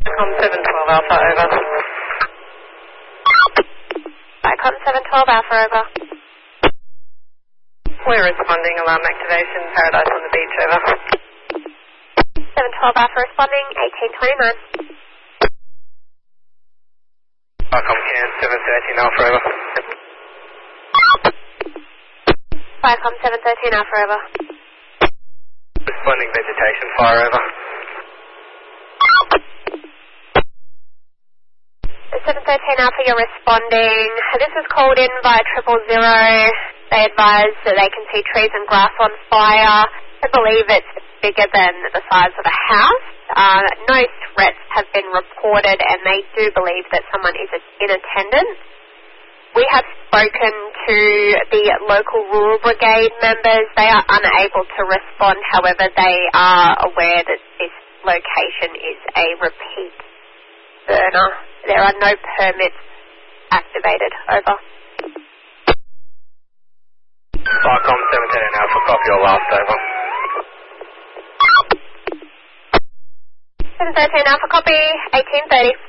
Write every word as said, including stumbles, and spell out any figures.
Com seven twelve Alpha, over. Vicom seven twelve Alpha, over. We're responding, alarm activation, Paradise on the beach, over. seven twelve Alpha responding, eighteen twenty-nine. Vicom Can seven thirteen Alpha, over. Vicom seven thirteen Alpha, over. Responding vegetation, fire, over. seven thirteen Alpha, you're responding. This was called in via triple zero. They advise that they can see trees and grass on fire. I believe it's bigger than the size of a house. Uh, no threats have been reported, and they do believe that someone is in attendance. We have spoken to the local rural brigade members. They are unable to respond. However, they are aware that this location is a repeat burner. There are no permits activated. Over. Vicom seven thirteen Alpha, copy your last, over. seven thirteen Alpha, copy, eighteen thirty.